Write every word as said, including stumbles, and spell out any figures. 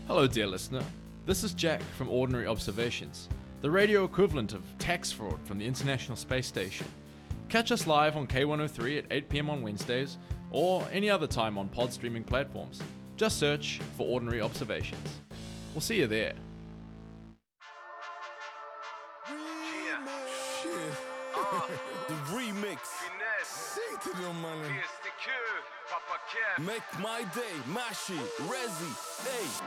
Hello, dear listener. This is Jack from Ordinary Observations, the radio equivalent of tax fraud from the International Space Station. Catch us live on K one oh three at eight p.m. on Wednesdays, or any other time on pod streaming platforms. Just search for Ordinary Observations. We'll see you there. The remix. Say to them, man. Make my day, Mashi, Rezi, hey.